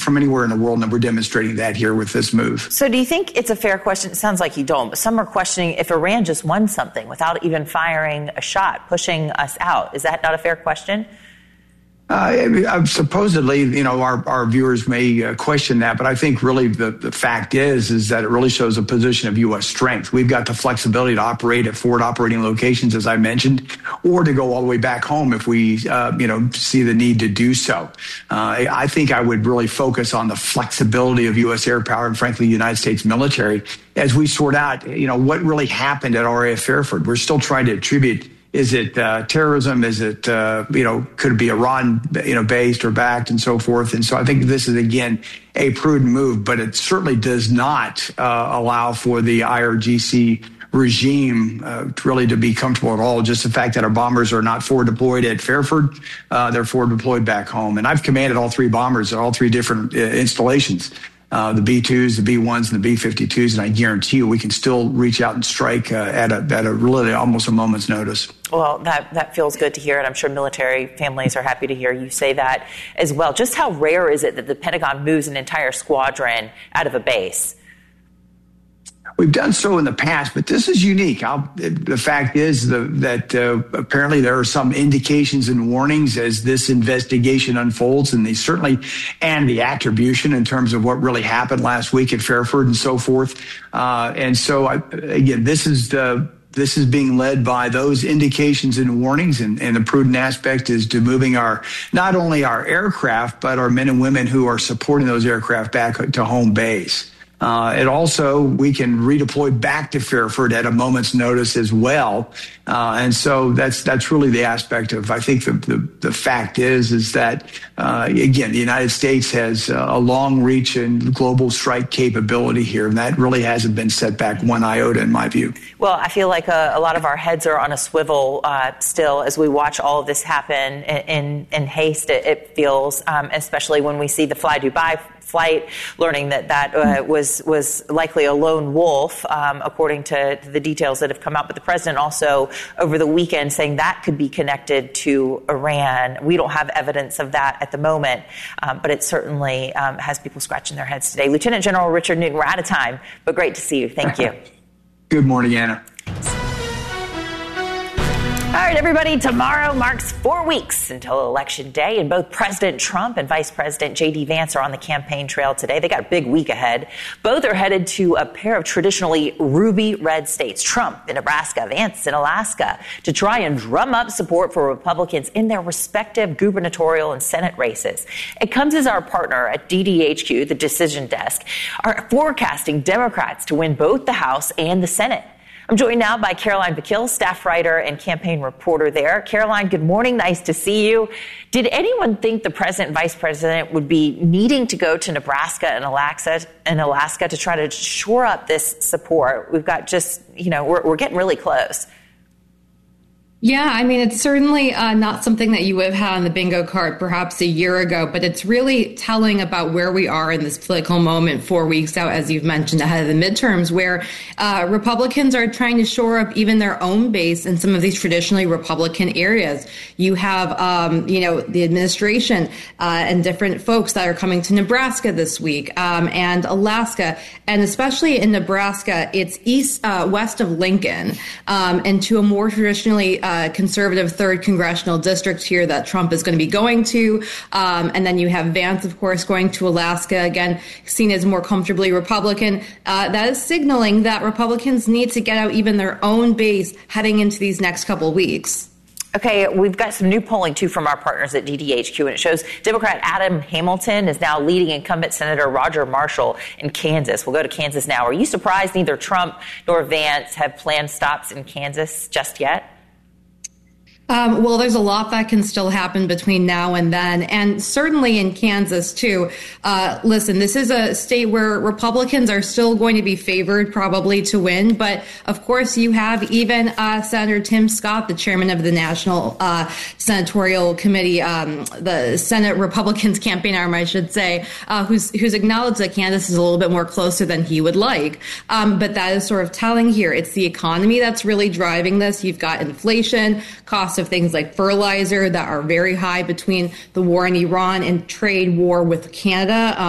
from anywhere in the world, and we're demonstrating that here with this move. So do you think it's a fair question? It sounds like you don't, but some are questioning if Iran just won something without even firing a shot, pushing us out. Is that not a fair question? Supposedly, our viewers may question that, but I think really the fact is that it really shows a position of U.S. strength. We've got the flexibility to operate at forward operating locations, as I mentioned, or to go all the way back home if we, see the need to do so. I think I would really focus on the flexibility of U.S. air power and, frankly, the United States military as we sort out, what really happened at RAF Fairford. We're still trying to attribute. Is it terrorism? Is it, could it be Iran, based or backed and so forth? And so I think this is, again, a prudent move, but it certainly does not allow for the IRGC regime really to be comfortable at all. Just the fact that our bombers are not forward deployed at Fairford, they're forward deployed back home. And I've commanded all three bombers at all three different installations. The B-2s, the B-1s, and the B-52s, and I guarantee you we can still reach out and strike at a really almost a moment's notice. Well, that feels good to hear, and I'm sure military families are happy to hear you say that as well. Just how rare is it that the Pentagon moves an entire squadron out of a base? We've done so in the past, but this is unique. The fact is that apparently there are some indications and warnings as this investigation unfolds, and the attribution in terms of what really happened last week at Fairford and so forth. And so, again, this is being led by those indications and warnings, and the prudent aspect is to moving not only our aircraft, but our men and women who are supporting those aircraft back to home base. And also, we can redeploy back to Fairford at a moment's notice as well. And so that's really the aspect of, I think the fact is that, again, the United States has a long reach and global strike capability here. And that really hasn't been set back one iota in my view. Well, I feel like a lot of our heads are on a swivel still as we watch all of this happen in haste, it feels, especially when we see the Fly Dubai flight, learning that was likely a lone wolf, according to the details that have come out. But the president also, over the weekend, saying that could be connected to Iran. We don't have evidence of that at the moment, but it certainly has people scratching their heads today. Lieutenant General Richard Newton, we're out of time, but great to see you. Thank you. Good morning, Anna. All right, everybody, tomorrow marks 4 weeks until Election Day, and both President Trump and Vice President J.D. Vance are on the campaign trail today. They got a big week ahead. Both are headed to a pair of traditionally ruby red states, Trump in Nebraska, Vance in Alaska, to try and drum up support for Republicans in their respective gubernatorial and Senate races. It comes as our partner at DDHQ, the Decision Desk, are forecasting Democrats to win both the House and the Senate. I'm joined now by Caroline Vakil, staff writer and campaign reporter there. Caroline, good morning. Nice to see you. Did anyone think the president and vice president would be needing to go to Nebraska and Alaska to try to shore up this support? We've got we're getting really close. Yeah, I mean, it's certainly not something that you would have had on the bingo card perhaps a year ago, but it's really telling about where we are in this political moment 4 weeks out, as you've mentioned, ahead of the midterms, where Republicans are trying to shore up even their own base in some of these traditionally Republican areas. You have, the administration and different folks that are coming to Nebraska this week and Alaska, and especially in Nebraska, it's west of Lincoln and to a more traditionally conservative 3rd congressional district here that Trump is going to be going to. And then you have Vance, of course, going to Alaska, again, seen as more comfortably Republican. That is signaling that Republicans need to get out even their own base heading into these next couple of weeks. Okay, we've got some new polling, too, from our partners at DDHQ, and it shows Democrat Adam Hamilton is now leading incumbent Senator Roger Marshall in Kansas. We'll go to Kansas now. Are you surprised neither Trump nor Vance have planned stops in Kansas just yet? Well, there's a lot that can still happen between now and then, and certainly in Kansas, too. Listen, this is a state where Republicans are still going to be favored probably to win. But, of course, you have even Senator Tim Scott, the chairman of the National Senatorial Committee, the Senate Republicans campaign arm, I should say, who's acknowledged that Kansas is a little bit more closer than he would like. But that is sort of telling here. It's the economy that's really driving this. You've got inflation, costs of things like fertilizer that are very high between the war in Iran and trade war with Canada.